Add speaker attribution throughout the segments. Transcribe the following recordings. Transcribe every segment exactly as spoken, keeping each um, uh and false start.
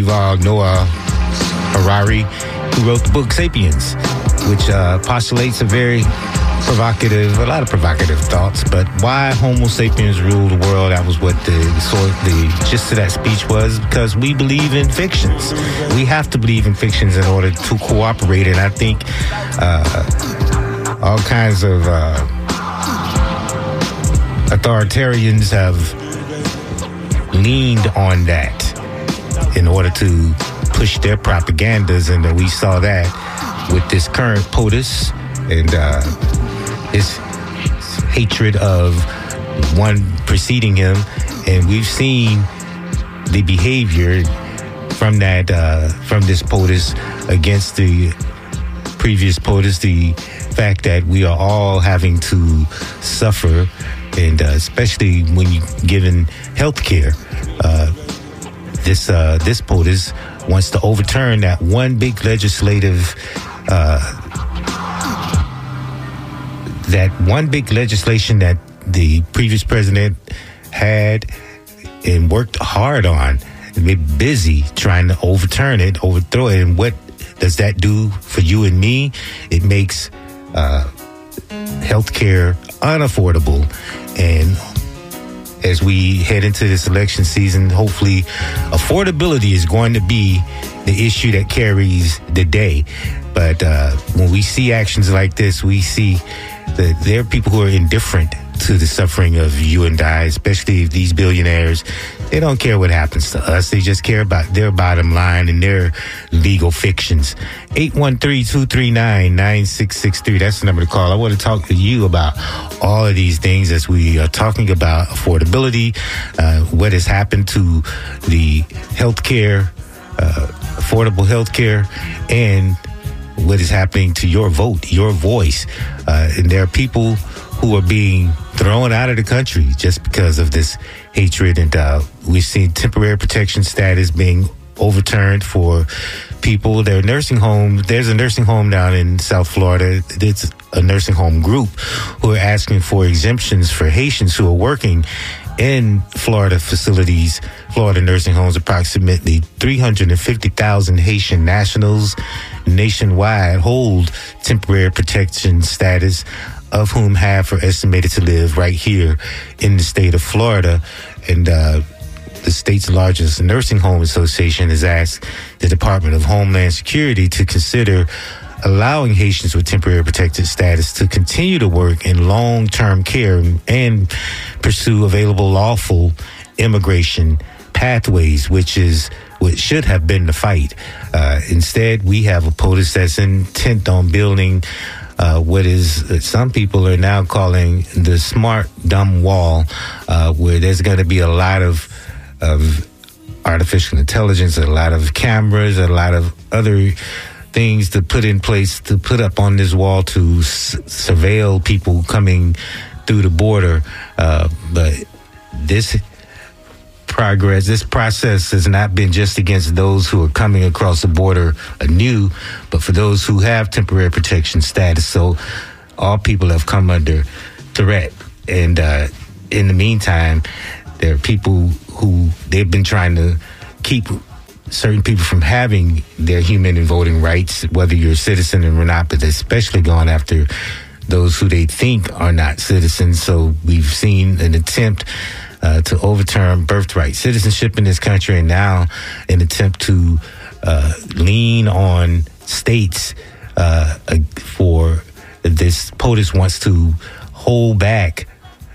Speaker 1: Yuval Noah Harari, who wrote the book Sapiens, which uh, postulates a very provocative, a lot of provocative thoughts. But why Homo sapiens rule the world? That was what the sort the gist of that speech was. Because we believe in fictions. We have to believe in fictions in order to cooperate. And I think uh, all kinds of uh, authoritarians have leaned on that in order to push their propagandas, and we saw that with this current POTUS and uh, his hatred of one preceding him, and we've seen the behavior from that uh, from this POTUS against the previous POTUS, the fact that we are all having to suffer, and uh, especially when you're given health care. Uh, this uh, this POTUS wants to overturn that one big legislative uh, that one big legislation that the previous president had and worked hard on, and been busy trying to overturn it, overthrow it. And what does that do for you and me? It makes uh, healthcare unaffordable. And as we head into this election season, hopefully affordability is going to be the issue that carries the day. But uh, when we see actions like this, we see that there are people who are indifferent to the suffering of you and I, especially these billionaires. They don't care what happens to us. They just care about their bottom line and their legal fictions. eight one three, two three nine, nine six six three. That's the number to call. I want to talk to you about all of these things as we are talking about affordability, uh, what has happened to the healthcare, uh, affordable healthcare, and what is happening to your vote, your voice. Uh, and there are people who are being thrown out of the country just because of this hatred. And uh, we've seen temporary protection status being overturned for people. There are nursing homes. There's a nursing home down in South Florida. It's a nursing home group who are asking for exemptions for Haitians who are working in Florida facilities, Florida nursing homes. Approximately three hundred fifty thousand Haitian nationals nationwide hold temporary protection status, of whom half are estimated to live right here in the state of Florida. And uh, the state's largest nursing home association has asked the Department of Homeland Security to consider allowing Haitians with temporary protected status to continue to work in long-term care and pursue available lawful immigration pathways, which is what should have been the fight. Uh, instead, we have a POTUS that's intent on building Uh, what is uh, some people are now calling the smart dumb wall, uh, where there's going to be a lot of of artificial intelligence, a lot of cameras, a lot of other things to put in place to put up on this wall to s- surveil people coming through the border. Uh, but this progress, this process has not been just against those who are coming across the border anew, but for those who have temporary protection status. So all people have come under threat. And uh, in the meantime, there are people who they've been trying to keep certain people from having their human and voting rights, whether you're a citizen or not, but especially going after those who they think are not citizens. So we've seen an attempt Uh, to overturn birthright citizenship in this country, and now an attempt to uh, lean on states uh, for this. POTUS wants to hold back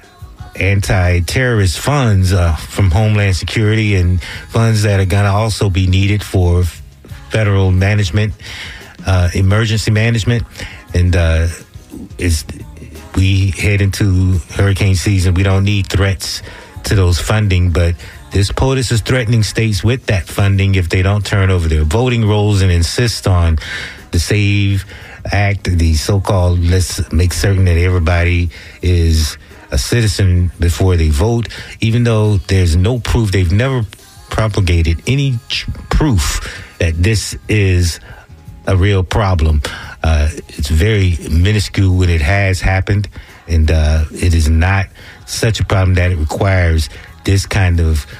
Speaker 1: anti-terrorist funds uh, from Homeland Security, and funds that are going to also be needed for federal management, uh, emergency management. And uh, as we head into hurricane season, we don't need threats to those funding, but this POTUS is threatening states with that funding if they don't turn over their voting rolls and insist on the SAVE Act, the so-called let's make certain that everybody is a citizen before they vote, even though there's no proof. They've never propagated any tr- proof that this is a real problem. Uh, it's very minuscule when it has happened, and uh, it is not such a problem that it requires this kind of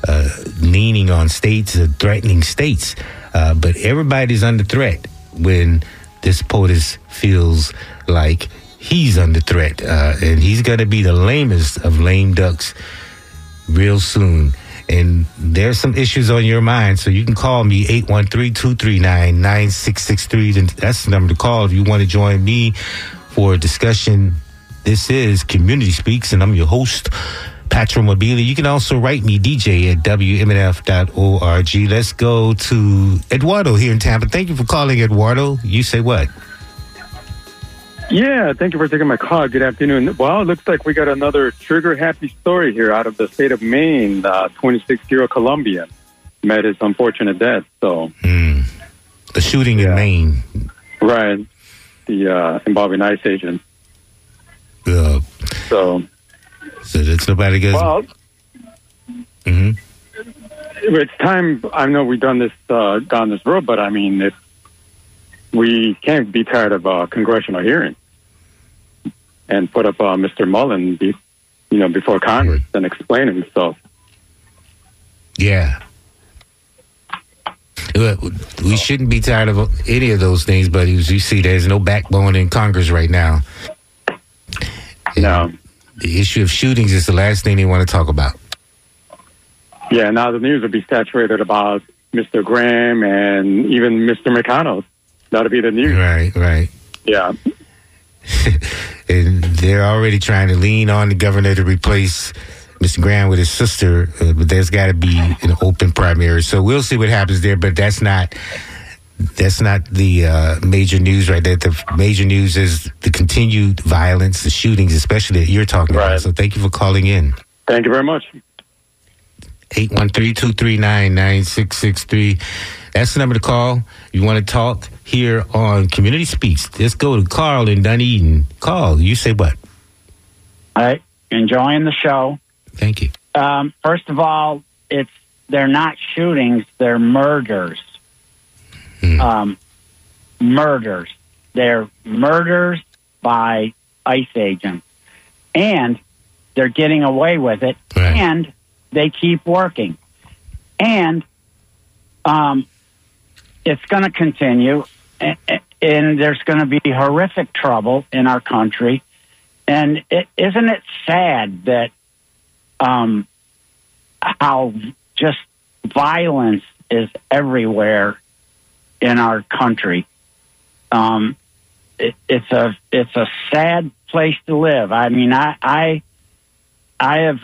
Speaker 1: uh, leaning on states, uh, threatening states. Uh, but everybody's under threat when this POTUS feels like he's under threat. Uh, and he's going to be the lamest of lame ducks real soon. And there's some issues on your mind, so you can call me, eight one three, two three nine, nine six six three. That's the number to call if you want to join me for a discussion. This is Community Speaks, and I'm your host, Patrick Mobili. You can also write me, D J at W M N F dot org. Let's go to Eduardo here in Tampa. Thank you for calling, Eduardo. You say what?
Speaker 2: Yeah, thank you for taking my call. Good afternoon. Well, it looks like we got another trigger-happy story here out of the state of Maine. Uh, twenty-six-year-old Colombian met his unfortunate death. So,
Speaker 1: mm. The shooting
Speaker 2: yeah.
Speaker 1: in Maine.
Speaker 2: Right. The uh, involving ICE agents.
Speaker 1: Uh,
Speaker 2: so,
Speaker 1: so that's nobody gets...
Speaker 2: Well,
Speaker 1: mm-hmm.
Speaker 2: It's time. I know we've done this, uh, gone this road, but I mean, it's we can't be tired of uh, congressional hearings and put up uh, Mister Mullen, be, you know, before Congress mm-hmm. and explain himself.
Speaker 1: Yeah. We shouldn't be tired of any of those things, but as you see, there's no backbone in Congress right now.
Speaker 2: No.
Speaker 1: And the issue of shootings is the last thing they want to talk about.
Speaker 2: Yeah, now the news will be saturated about Mister Graham and even Mister McConnell. That'll be the news.
Speaker 1: Right, right.
Speaker 2: Yeah.
Speaker 1: And they're already trying to lean on the governor to replace Mister Graham with his sister, uh, but there's got to be an open primary. So we'll see what happens there, but that's not that's not the uh, major news right there. The major news is the continued violence, the shootings, especially that you're talking
Speaker 2: right.
Speaker 1: about. So thank you for calling in.
Speaker 2: Thank you very much.
Speaker 1: eight one three, two three nine, nine six six three. That's the number to call. You want to talk here on Community Speaks. Let's go to Carl in Dunedin. Carl, you say what?
Speaker 3: Hi, enjoying the show.
Speaker 1: Thank you.
Speaker 3: Um, first of all, it's they're not shootings, they're murders. Hmm. Um, murders. They're murders by ICE agents. And they're getting away with it. Right. And they keep working. And um, it's going to continue. And, and there's going to be horrific trouble in our country. And it, isn't it sad that um, how just violence is everywhere in our country? Um, it, it's a it's a sad place to live. I mean, I I, I have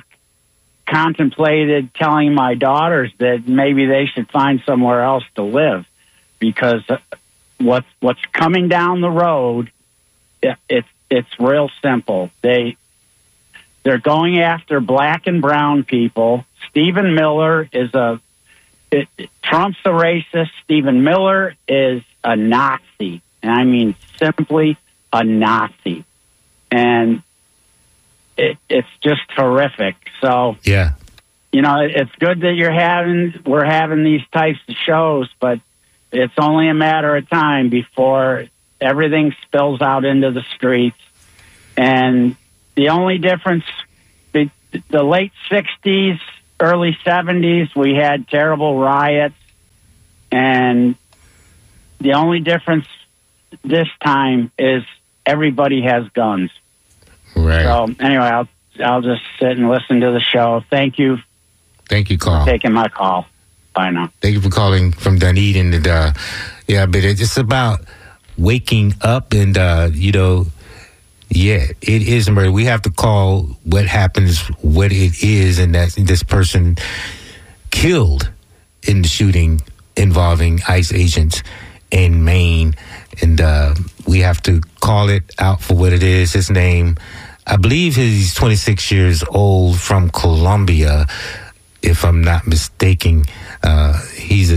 Speaker 3: contemplated telling my daughters that maybe they should find somewhere else to live, because what's what's coming down the road, it, it's it's real simple. They they're going after black and brown people. Stephen Miller is a it, Trump's a racist. Stephen Miller is a Nazi, and I mean simply a Nazi, and it, it's just horrific. So
Speaker 1: yeah,
Speaker 3: you know, it, it's good that you're having we're having these types of shows, but it's only a matter of time before everything spills out into the streets. And the only difference, the, the late sixties, early seventies, we had terrible riots. And the only difference this time is everybody has guns.
Speaker 1: Right.
Speaker 3: So anyway, I'll, I'll just sit and listen to the show. Thank you.
Speaker 1: Thank you, Carl.
Speaker 3: For taking my call. Bye now.
Speaker 1: Thank you for calling from Dunedin. And, uh, yeah, but it's about waking up and, uh, you know, yeah, it is murder. We have to call what happens, what it is, and that this person killed in the shooting involving ICE agents in Maine. And uh, we have to call it out for what it is. His name, I believe he's twenty-six years old, from Colombia, if I'm not mistaken. Uh, he's a,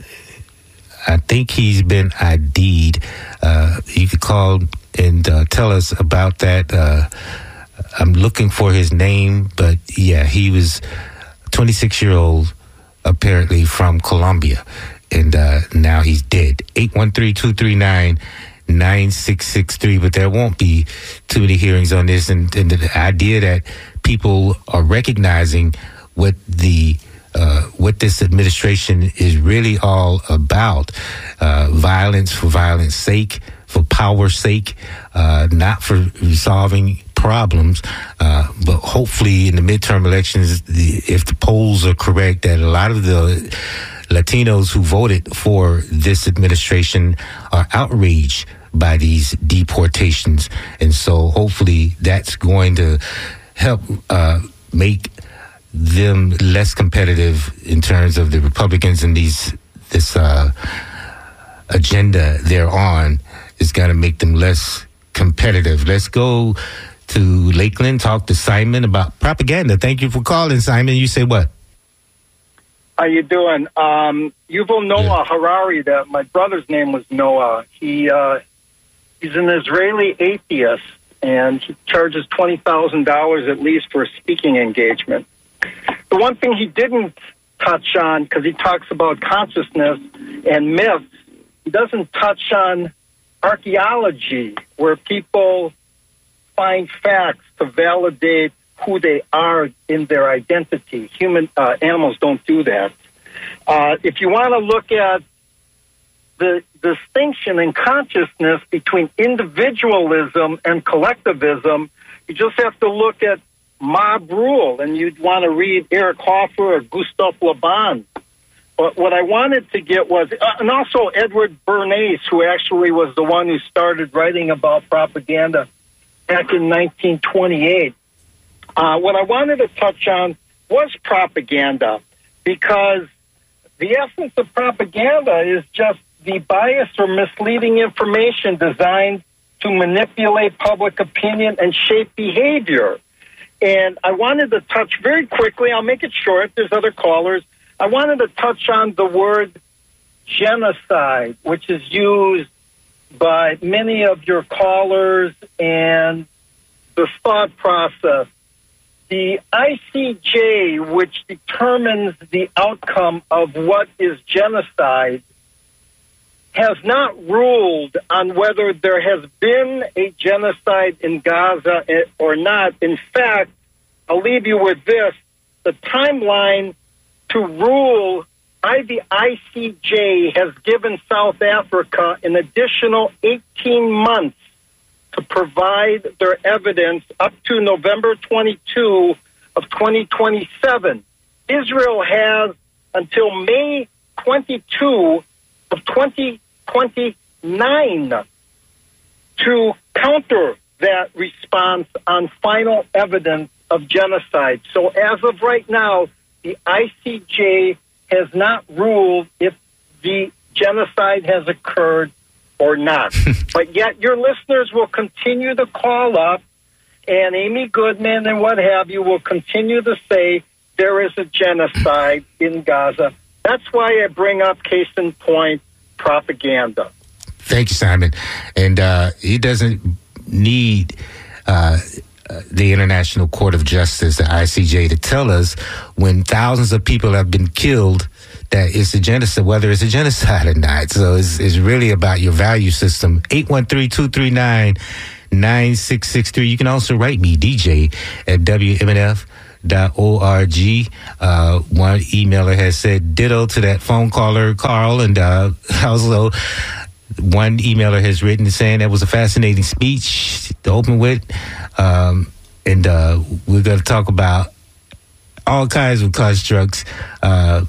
Speaker 1: I think he's been I D'd. Uh, you could call and uh, tell us about that. Uh, I'm looking for his name, but yeah, he was twenty-six year old, apparently from Colombia, and uh, now he's dead. eight one three, two three nine, nine six six three. But there won't be too many hearings on this, and, and the idea that people are recognizing what the uh, what this administration is really all about. Uh, violence for violence sake, for power's sake, uh, not for resolving problems. Uh, but hopefully in the midterm elections, the, if the polls are correct, that a lot of the Latinos who voted for this administration are outraged by these deportations. And so hopefully that's going to help uh, make them less competitive in terms of the Republicans and these this uh, agenda they're on is going to make them less competitive. Let's go to Lakeland, talk to Simon about propaganda. Thank you for calling, Simon. You say what?
Speaker 4: How you doing? Um, Yuval Noah yeah. Harari, that my brother's name was Noah. He uh, he's an Israeli atheist, and he charges twenty thousand dollars at least for a speaking engagement. The one thing he didn't touch on, because he talks about consciousness and myths, he doesn't touch on archaeology, where people find facts to validate who they are in their identity. Human uh, animals don't do that. Uh, if you want to look at the distinction in consciousness between individualism and collectivism, you just have to look at mob rule, and you'd want to read Eric Hoffer or Gustav Le Bon. But what I wanted to get was, uh, and also Edward Bernays, who actually was the one who started writing about propaganda back in nineteen twenty-eight. Uh, what I wanted to touch on was propaganda, because the essence of propaganda is just the biased or misleading information designed to manipulate public opinion and shape behavior. And I wanted to touch very quickly, I'll make it short, there's other callers. I wanted to touch on the word genocide, which is used by many of your callers, and the thought process. The I C J, which determines the outcome of what is genocide, has not ruled on whether there has been a genocide in Gaza or not. In fact, I'll leave you with this. The timeline to rule by the I C J has given South Africa an additional eighteen months to provide their evidence up to November twenty-second of twenty twenty-seven. Israel has until May twenty-second of twenty twenty-nine to counter that response on final evidence of genocide. So as of right now, the I C J has not ruled if the genocide has occurred or not. But yet your listeners will continue to call up, and Amy Goodman and what have you will continue to say there is a genocide in Gaza. That's why I bring up, case in point, propaganda.
Speaker 1: Thank you, Simon. And uh, he doesn't need uh, the International Court of Justice, the I C J, to tell us when thousands of people have been killed that it's a genocide, whether it's a genocide or not. So it's, it's really about your value system. eight one three, two three nine, nine six six three. You can also write me, D J, at W M N F dot org. Uh, one emailer has said ditto to that phone caller, Carl, and uh, also one emailer has written saying that was a fascinating speech to open with. Um, and uh, we're going to talk about all kinds of constructs. Uh,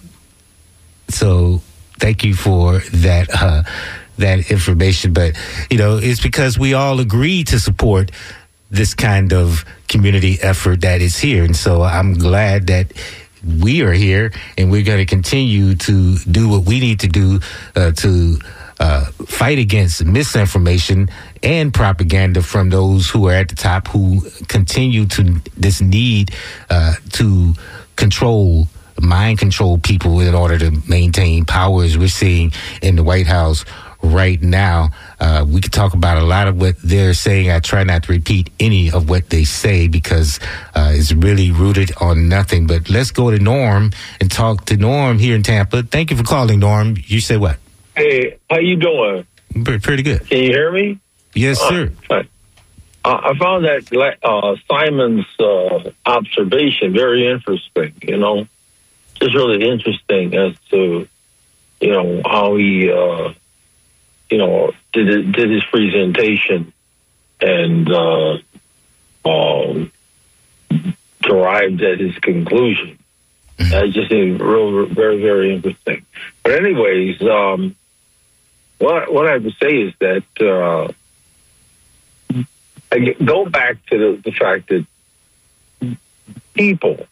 Speaker 1: so thank you for that uh, that information. But, you know, it's because we all agree to support this kind of community effort that is here. And so I'm glad that we are here, and we're going to continue to do what we need to do uh, to uh, fight against misinformation and propaganda from those who are at the top, who continue to this need uh, to control, mind control people in order to maintain power, as we're seeing in the White House right now. Uh, we could talk about a lot of what they're saying. I try not to repeat any of what they say because uh, it's really rooted on nothing. But let's go to Norm and talk to Norm here in Tampa. Thank you for calling, Norm. You say what?
Speaker 5: Hey, how you doing?
Speaker 1: Pretty good.
Speaker 5: Can you hear me?
Speaker 1: Yes, uh, sir.
Speaker 5: Uh, I found that uh, Simon's uh, observation very interesting, you know. just really interesting as to, you know, how he, uh, you know, did it, did his presentation and uh, um, derived at his conclusion. I just think real, very, very interesting. But anyways, um, what what I would say is that uh, I get, go back to the, the fact that people,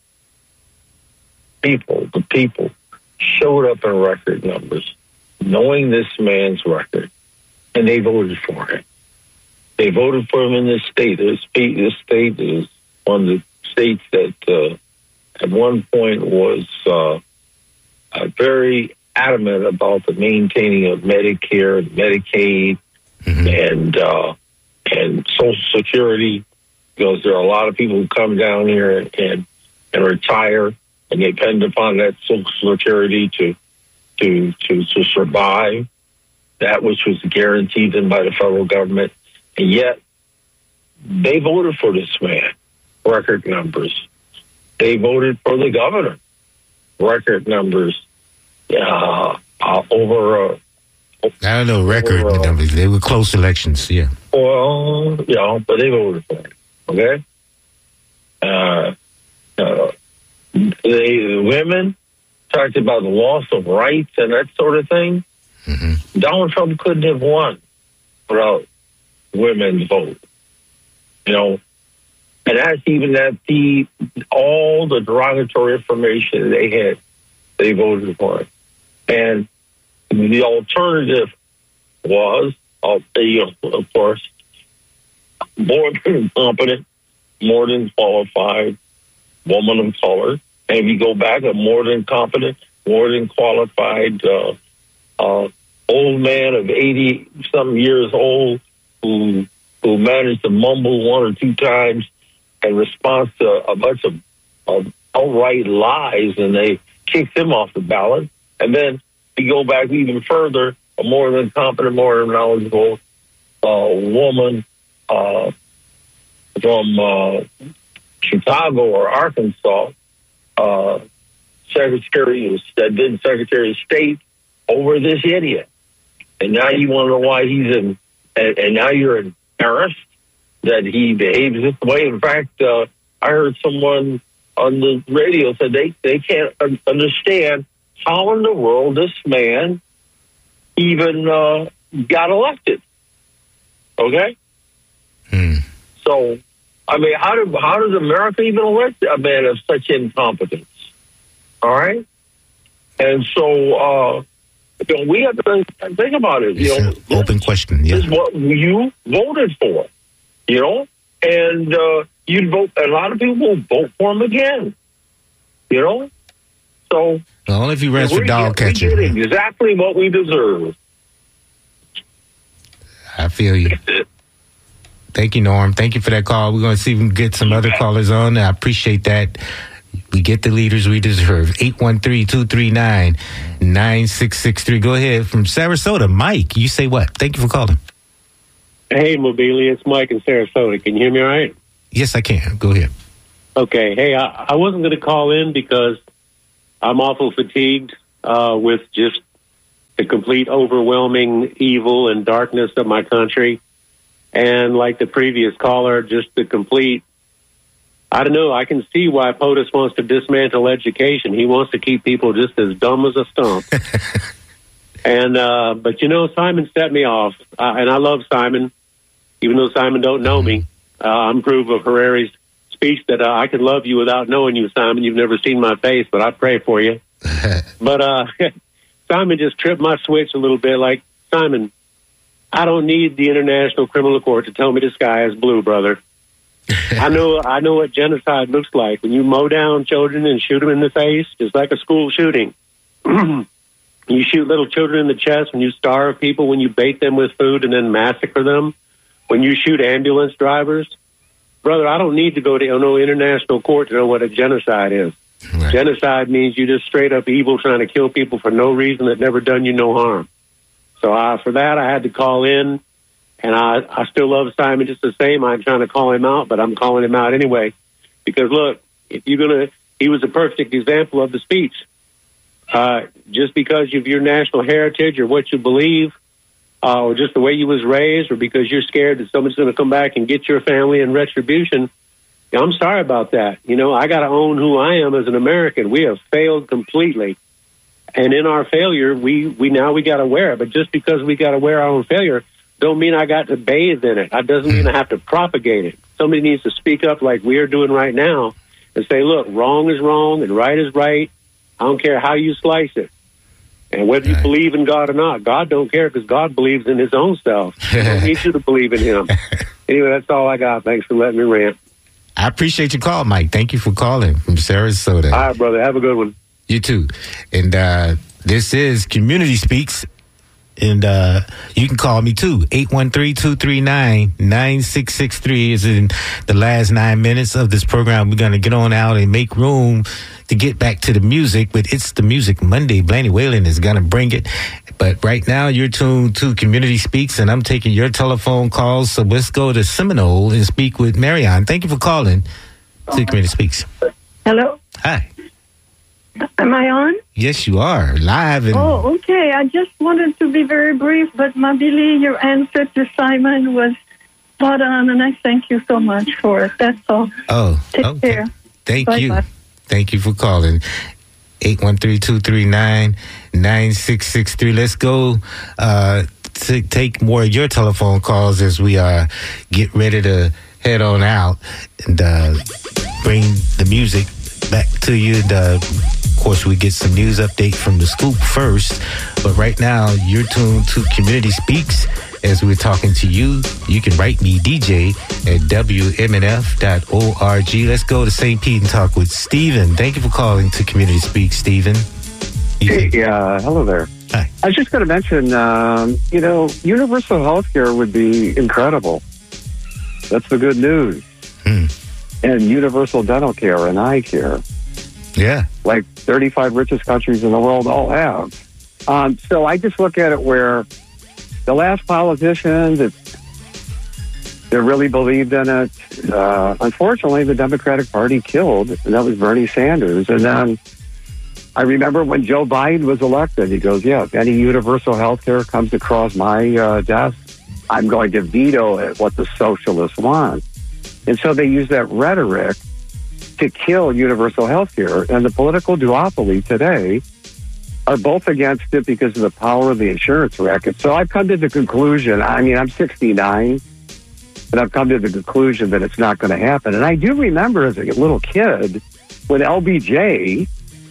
Speaker 5: people, the people showed up in record numbers, knowing this man's record, and they voted for him. They voted for him in this state. This state, this state is one of the states that. Uh, At one point was uh, uh, very adamant about the maintaining of Medicare, Medicaid, mm-hmm. and uh, and Social Security, because there are a lot of people who come down here and and retire, and they depend upon that Social Security to to to to survive. That which was guaranteed them by the federal government, and yet they voted for this man. Record numbers. They voted for the governor. Record numbers uh, uh, over. Uh,
Speaker 1: I don't know record
Speaker 5: over, uh,
Speaker 1: numbers. They were close elections. Yeah.
Speaker 5: Well, you know, but they voted for it. Okay. Uh, uh, they the women talked about the loss of rights and that sort of thing. Mm-hmm. Donald Trump couldn't have won without women's vote. You know. And that's even at the all the derogatory information they had, they voted for it. And the alternative was, uh, you know, of course, more than competent, more than qualified woman of color. And if you go back, a more than competent, more than qualified uh, uh, old man of eighty-some years old who who managed to mumble one or two times in response to a bunch of, of outright lies, and they kicked him off the ballot. And then you go back even further, a more than competent, more than knowledgeable uh, woman uh, from uh, Chicago or Arkansas, uh, Secretary that did Secretary of State over this idiot. And now you want to know why he's in, and, and now you're embarrassed that he behaves this way. In fact, uh, I heard someone on the radio said they, they can't understand how in the world this man even uh, got elected. Okay?
Speaker 1: Hmm.
Speaker 5: So, I mean, how, do, how does America even elect a man of such incompetence? All right? And so, uh, you know, we have to think about it. You know,
Speaker 1: an open
Speaker 5: this,
Speaker 1: question. Yeah.
Speaker 5: This is what you voted for. You know, and uh, you'd vote. A lot of people will vote for him again. You know, so
Speaker 1: well, only if he runs for dog catcher.
Speaker 5: We get exactly what we deserve.
Speaker 1: I feel you. Thank you, Norm. Thank you for that call. We're going to see if we can get some other callers on. I appreciate that. We get the leaders we deserve. eight one three, two three nine, nine six six three. Go ahead. From Sarasota, Mike, you say what? Thank you for calling.
Speaker 6: Hey, Mobilia, it's Mike in Sarasota. Can you hear me all right?
Speaker 1: Yes, I can. Go ahead.
Speaker 6: Okay. Hey, I, I wasn't going to call in because I'm awful fatigued uh, with just the complete overwhelming evil and darkness of my country. And like the previous caller, just the complete, I don't know, I can see why POTUS wants to dismantle education. He wants to keep people just as dumb as a stump. and, uh, but you know, Simon set me off, uh, and I love Simon. Even though Simon don't know me, uh, I'm proof of Harari's speech that uh, I can love you without knowing you, Simon. You've never seen my face, but I pray for you. but uh, Simon just tripped my switch a little bit. Like, Simon, I don't need the International Criminal Court to tell me the sky is blue, brother. I know I know what genocide looks like. When you mow down children and shoot them in the face, just like a school shooting. You shoot little children in the chest, when you starve people, when you bait them with food and then massacre them. When you shoot ambulance drivers, brother, I don't need to go to no international court to know what a genocide is. Right. Genocide means you just straight up evil trying to kill people for no reason that never done you no harm. So uh, for that, I had to call in, and I, I still love Simon just the same. I'm trying to call him out, but I'm calling him out anyway. Because, look, if you're going to, he was a perfect example of the speech. uh, just because of your national heritage or what you believe, uh, or just the way you was raised, or because you're scared that someone's going to come back and get your family in retribution, I'm sorry about that. You know, I got to own who I am as an American. We have failed completely. And in our failure, we, we now we got to wear it. But just because we got to wear our own failure, don't mean I got to bathe in it. That doesn't mean I have to propagate it. Somebody needs to speak up like we are doing right now and say, look, wrong is wrong and right is right. I don't care how you slice it. And whether you right. believe in God or not, God don't care because God believes in his own self. He don't need you to believe in him. Anyway, that's all I got. Thanks for letting me rant.
Speaker 1: I appreciate your call, Mike. Thank you for calling from Sarasota.
Speaker 6: All right, brother. Have a good one.
Speaker 1: You too. And uh, this is Community Speaks. And uh, you can call me too. eight one three, two three nine, nine six six three is in the last nine minutes of this program. We're going to get on out and make room to get back to the music. But it's the Music Monday. Blaney Whalen is going to bring it. But right now you're tuned to Community Speaks, and I'm taking your telephone calls. So let's go to Seminole and speak with Marianne. Thank you for calling to Community Speaks.
Speaker 7: Hello.
Speaker 1: Hi.
Speaker 7: Am I on?
Speaker 1: Yes, you are live. And
Speaker 7: oh, okay. I just wanted to be very brief, but Mabili, your answer to Simon was spot on, and I thank you so much for it. That's all.
Speaker 1: Oh,
Speaker 7: Take
Speaker 1: okay.
Speaker 7: care.
Speaker 1: Thank
Speaker 7: Bye
Speaker 1: you.
Speaker 7: bye.
Speaker 1: Thank you for calling. eight one three, two three nine, nine six six three. Let's go uh, to take more of your telephone calls as we uh, get ready to head on out and uh, bring the music back to you. And, uh, of course, we get some news update from the scoop first. But right now, you're tuned to Community Speaks. As we're talking to you, you can write me, D J, at W M N F dot org. Let's go to Saint Pete and talk with Stephen. Thank you for calling to Community Speaks, Stephen.
Speaker 8: Hey, uh, hello there.
Speaker 1: Hi.
Speaker 8: I was just going to mention, um, you know, universal health care would be incredible. That's the good news.
Speaker 1: Hmm.
Speaker 8: And universal dental care and eye care.
Speaker 1: Yeah.
Speaker 8: Like thirty-five richest countries in the world all have. Um, so I just look at it where the last politician that, that really believed in it, uh, unfortunately, the Democratic Party killed, and that was Bernie Sanders. And then I remember when Joe Biden was elected, he goes, yeah, if any universal health care comes across my uh, desk, I'm going to veto it, what the socialists want. And so they use that rhetoric to kill universal health care. And the political duopoly today are both against it because of the power of the insurance racket. So I've come to the conclusion, I mean, I'm sixty-nine, but I've come to the conclusion that it's not going to happen. And I do remember as a little kid when L B J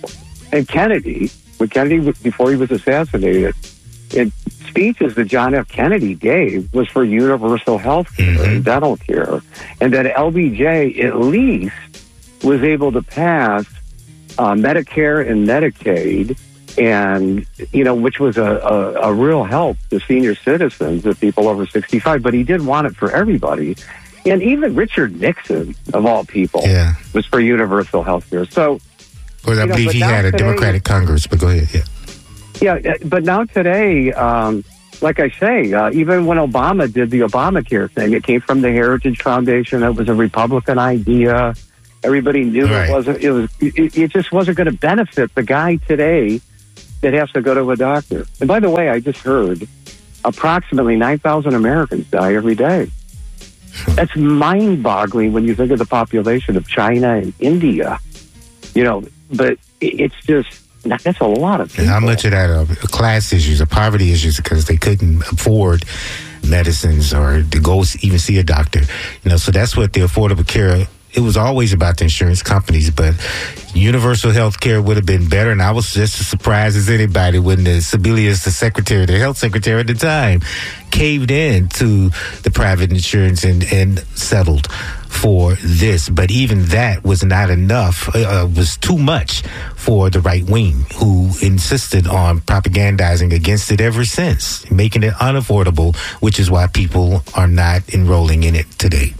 Speaker 8: and Kennedy, when Kennedy, before he was assassinated, in speeches that John F. Kennedy gave was for universal health care
Speaker 1: mm-hmm.
Speaker 8: and dental care. And that L B J at least was able to pass uh, Medicare and Medicaid, and, you know, which was a, a, a real help to senior citizens, the people over sixty-five, but he did want it for everybody. And even Richard Nixon, of all people,
Speaker 1: yeah.
Speaker 8: was for universal health care. So,
Speaker 1: well, I
Speaker 8: know,
Speaker 1: believe he had a
Speaker 8: today,
Speaker 1: Democratic Congress, but go ahead, yeah.
Speaker 8: Yeah, but now today, um, like I say, uh, even when Obama did the Obamacare thing, it came from the Heritage Foundation. It was a Republican idea. Everybody knew
Speaker 1: right.
Speaker 8: it wasn't. It was. It, it just wasn't going to benefit the guy today that has to go to a doctor. And by the way, I just heard approximately nine thousand Americans die every day. That's mind-boggling when you think of the population of China and India. You know, but it, it's just. That's a lot of people.
Speaker 1: And how much of that are class issues or poverty issues because they couldn't afford medicines or to go even see a doctor. You know, so that's what the Affordable Care, it was always about the insurance companies, but universal health care would have been better. And I was just as surprised as anybody when the Sebelius, the secretary, the health secretary at the time, caved in to the private insurance and, and settled for this. But even that was not enough, uh, was too much for the right wing, who insisted on propagandizing against it ever since, making it unaffordable, which is why people are not enrolling in it today.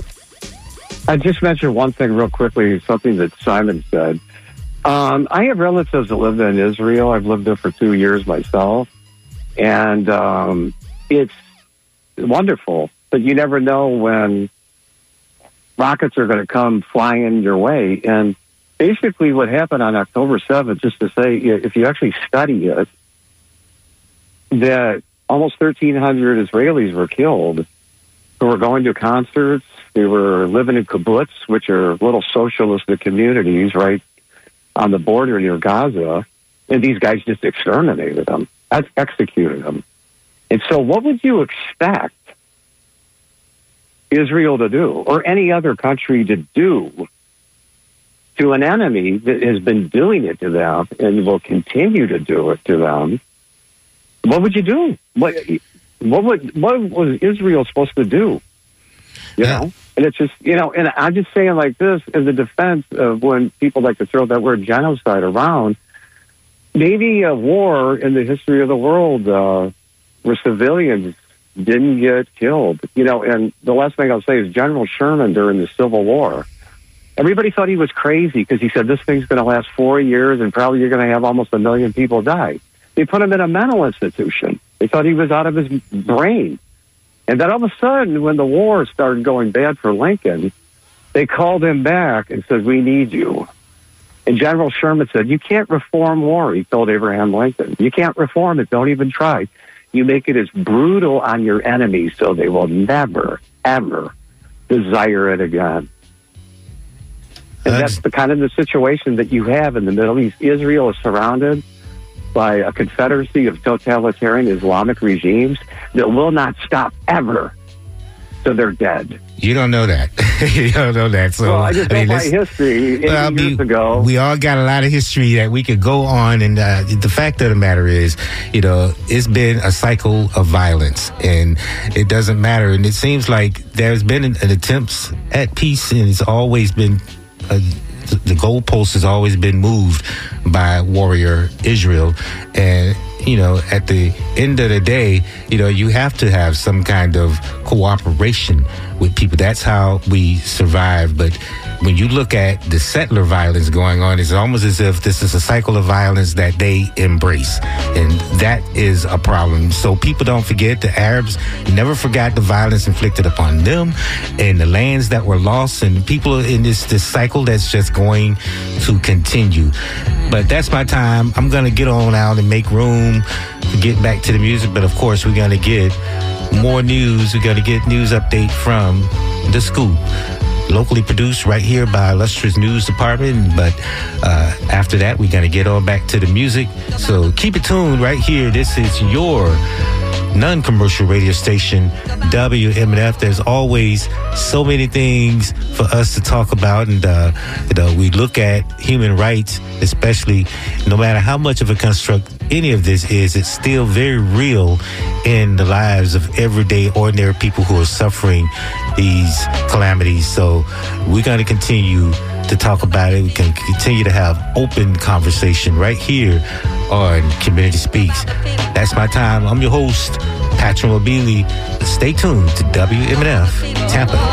Speaker 8: I just mentioned one thing real quickly, something that Simon said. Um, I have relatives that lived in Israel. I've lived there for two years myself. And um, it's wonderful, but you never know when rockets are going to come flying your way. And basically what happened on October seventh, just to say, if you actually study it, that almost thirteen hundred Israelis were killed who were going to concerts. They were living in kibbutz, which are little socialistic communities right on the border near Gaza. And these guys just exterminated them, ex- executed them. And so what would you expect Israel to do, or any other country to do, to an enemy that has been doing it to them and will continue to do it to them? What would you do? What what would what was Israel supposed to do? You
Speaker 1: Yeah.
Speaker 8: know, and it's just you know, and I'm just saying like this in the defense of when people like to throw that word genocide around. Maybe a war in the history of the world uh, where civilians didn't get killed. You know, and the last thing I'll say is General Sherman during the Civil War. Everybody thought he was crazy because he said this thing's going to last four years and probably you're going to have almost a million people die. They put him in a mental institution. They thought he was out of his brain. And then all of a sudden, when the war started going bad for Lincoln, they called him back and said, we need you. And General Sherman said, you can't reform war, he told Abraham Lincoln. You can't reform it. Don't even try. You make it as brutal on your enemies so they will never, ever desire it again. And
Speaker 1: That's-
Speaker 8: that's the kind of the situation that you have in the Middle East. Israel is surrounded by a confederacy of totalitarian Islamic regimes that will not stop ever till they're dead.
Speaker 1: You don't know that. You don't know that. So
Speaker 8: Well, I just know my
Speaker 1: let's-
Speaker 8: history eighty
Speaker 1: Well, I mean,
Speaker 8: years ago.
Speaker 1: we all got a lot of history that we could go on, and uh, the fact of the matter is, you know, it's been a cycle of violence, and it doesn't matter. And it seems like there's been an, an attempts at peace, and it's always been uh, the goalpost has always been moved by warrior Israel, and you know, at the end of the day, you know, you have to have some kind of cooperation with people. That's how we survive. But when you look at the settler violence going on, it's almost as if this is a cycle of violence that they embrace. And that is a problem. So people don't forget, the Arabs never forgot the violence inflicted upon them and the lands that were lost, and people in this, this cycle that's just going to continue. But that's my time. I'm going to get on out and make room to get back to the music. But of course, we're going to get more news. We're going to get news update from The Scoop, locally produced right here by Illustrious News Department. But uh, after that, we're going to get on back to the music. So keep it tuned right here. This is your non-commercial radio station, W M N F. There's always so many things for us to talk about, and uh, you know, we look at human rights, especially no matter how much of a construct any of this is, it's still very real in the lives of everyday ordinary people who are suffering these calamities. So we're going to continue to talk about it. We can continue to have open conversation right here on Community Speaks. That's my time. I'm your host, Patrick Mobili. Stay tuned to W M N F Tampa.